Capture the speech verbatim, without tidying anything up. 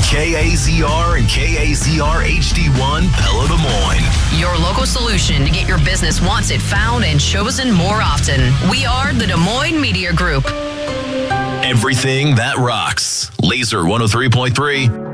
K A Z R and K A Z R H D one Pella Des Moines. Your local solution to get your business wanted, found, and chosen more often. We are the Des Moines Media Group. Everything that rocks. Laser one oh three point three.